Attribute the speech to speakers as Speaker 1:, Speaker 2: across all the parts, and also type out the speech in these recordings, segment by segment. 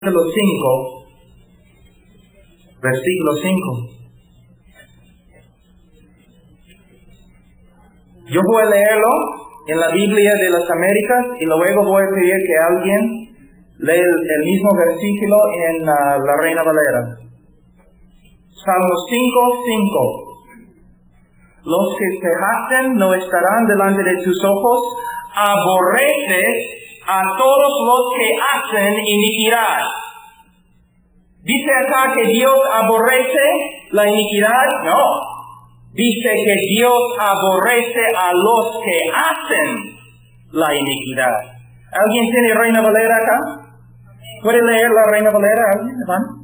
Speaker 1: versículo 5. Yo voy a leerlo en la Biblia de las Américas y luego voy a pedir que alguien lea el mismo versículo en la Reina Valera. Salmo 5:5. Los que te jactan no estarán delante de tus ojos, aborreces a todos los que hacen iniquidad. ¿Dice acá que Dios aborrece la iniquidad? No. Dice que Dios aborrece a los que hacen la iniquidad. ¿Alguien tiene Reina Valera acá? ¿Puede leer la Reina Valera alguien?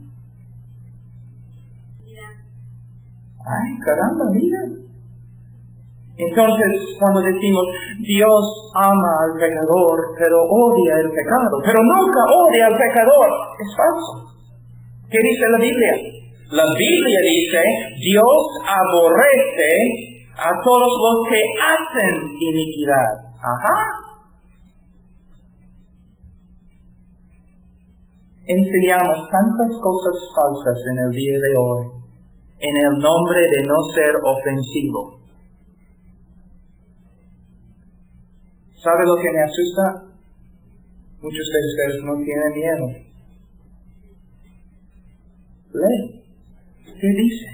Speaker 1: Ay, caramba, mira. Entonces, cuando decimos, Dios ama al pecador, pero odia el pecado, pero nunca odia al pecador, es falso. ¿Qué dice la Biblia? La Biblia dice, Dios aborrece a todos los que hacen iniquidad. Ajá. Enseñamos tantas cosas falsas en el día de hoy, en el nombre de no ser ofensivo. ¿Sabe lo que me asusta? Muchos de ustedes no tienen miedo. Lee. ¿Qué dice?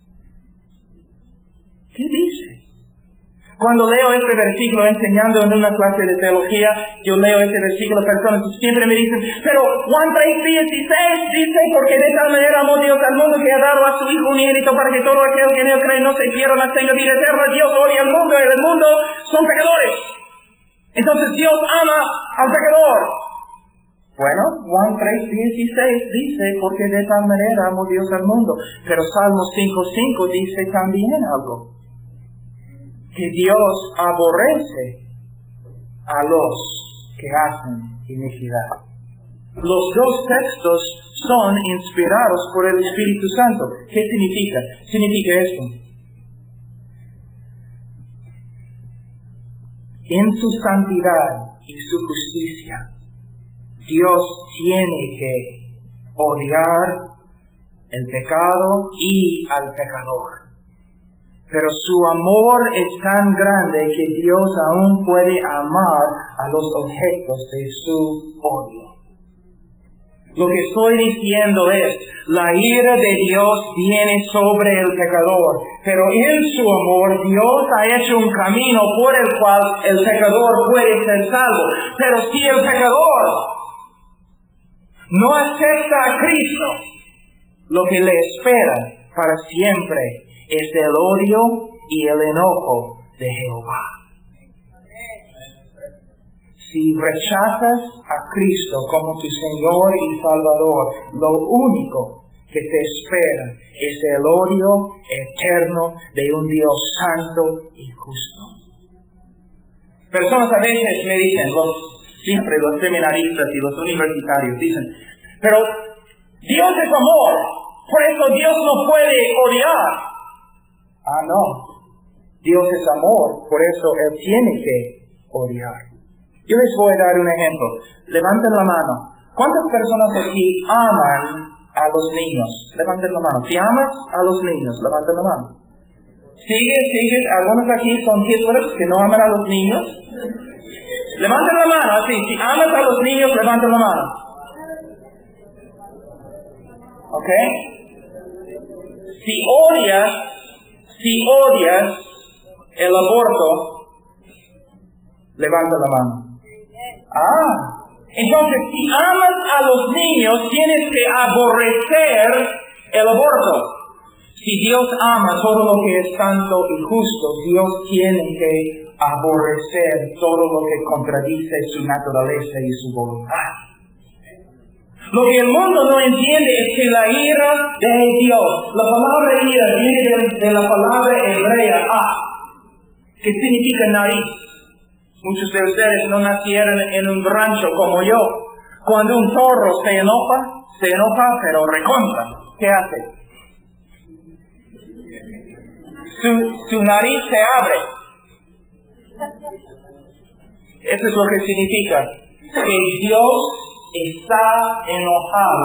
Speaker 1: ¿Qué dice? Cuando leo este versículo enseñando en una clase de teología, yo leo este versículo, personas siempre me dicen, pero Juan 3:16 dice, porque de tal manera amó Dios al mundo que ha dado a su Hijo unigénito para que todo aquel que en él cree no se pierda, mas tenga vida eterna. Dios odia al mundo y el mundo son pecadores. Entonces Dios ama al pecador. Bueno, Juan 3:16 dice, porque de tal manera amó Dios al mundo. Pero Salmo 5:5 dice también algo. Que Dios aborrece a los que hacen iniquidad. Los dos textos son inspirados por el Espíritu Santo. ¿Qué significa? Significa esto. En su santidad y su justicia, Dios tiene que odiar el pecado y al pecador. Pero su amor es tan grande que Dios aún puede amar a los objetos de su odio. Lo que estoy diciendo es, la ira de Dios viene sobre el pecador, pero en su amor Dios ha hecho un camino por el cual el pecador puede ser salvo. Pero si el pecador no acepta a Cristo, lo que le espera para siempre es el odio y el enojo de Jehová. Si rechazas a Cristo como tu Señor y Salvador, lo único que te espera es el odio eterno de un Dios santo y justo. Personas a veces me dicen, siempre los seminaristas y los universitarios dicen, pero Dios es amor, por eso Dios no puede odiar. Ah, no. Dios es amor, por eso Él tiene que odiar. Yo les voy a dar un ejemplo. Levanten la mano. ¿Cuántas personas aquí aman a los niños? Levanten la mano. Si amas a los niños, levanten la mano. Sigue. Algunos aquí son Hitlers que no aman a los niños. Levanten la mano, así. Si amas a los niños, levanten la mano. ¿Ok? Si odias el aborto, levanta la mano. Entonces si amas a los niños, tienes que aborrecer el aborto. Si Dios ama todo lo que es santo y justo, Dios tiene que aborrecer todo lo que contradice su naturaleza y su voluntad. Lo que el mundo no entiende es que la ira de Dios, la palabra ira viene de la palabra hebrea que significa nariz. Muchos de ustedes no nacieron en un rancho como yo. Cuando un toro se enoja pero recontra. ¿Qué hace? Su nariz se abre. Eso es lo que significa. Que Dios está enojado